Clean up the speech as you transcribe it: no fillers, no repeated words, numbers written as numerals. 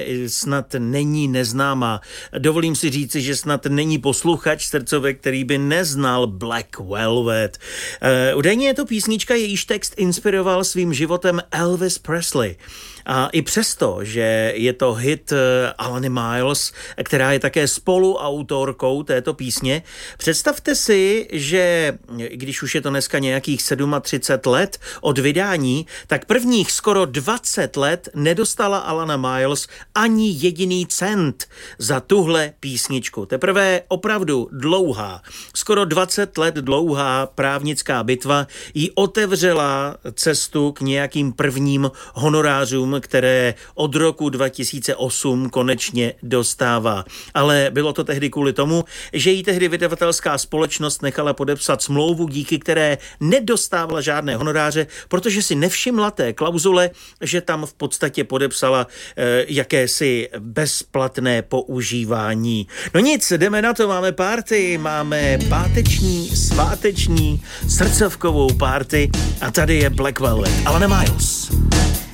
snad není neznámá. Dovolím si říci, že snad není posluchač srdcovek, který by neznal Black Velvet. Údajně je to písnička, jejíž text inspiroval svým životem Elvis Presley. A i přesto, že je to hit Alany Miles, která je také spoluautorkou této písně, představte si, že když už je to dneska nějakých 37 let od vydání, tak prvních skoro 20 let nedostala Alana Miles ani jediný cent za tuhle písničku. Teprve opravdu dlouhá, skoro 20 let dlouhá právnická bitva jí otevřela cestu k nějakým prvním honorářům, které od roku 2008 konečně dostává. Ale bylo to tehdy kvůli tomu, že jí tehdy vydavatelská společnost nechala podepsat smlouvu, díky které nedostávala žádné honoráře, protože si nevšimla té klauzule, že tam v podstatě podepsala jakési bezplatné používání. No nic, jdeme na to, máme party, máme páteční, sváteční, srdcovkovou party a tady je Black Velvet, Alana Miles.